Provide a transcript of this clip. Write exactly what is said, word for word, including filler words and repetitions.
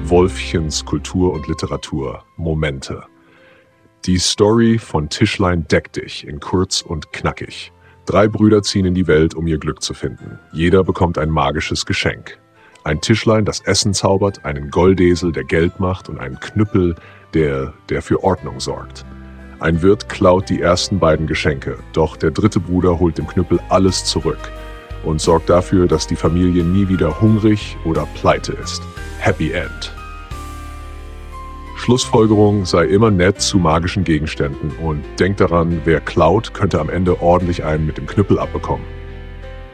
Wolfchens Kultur und Literatur, Momente. Die Story von Tischlein deck dich in kurz und knackig. Drei Brüder ziehen in die Welt, um ihr Glück zu finden. Jeder bekommt ein magisches Geschenk. Ein Tischlein, das Essen zaubert, einen Goldesel, der Geld macht und einen Knüppel, der, der für Ordnung sorgt. Ein Wirt klaut die ersten beiden Geschenke, doch der dritte Bruder holt dem Knüppel alles zurück und sorgt dafür, dass die Familie nie wieder hungrig oder pleite ist. Happy End. Schlussfolgerung: sei immer nett zu magischen Gegenständen und denk daran, wer klaut, könnte am Ende ordentlich einen mit dem Knüppel abbekommen.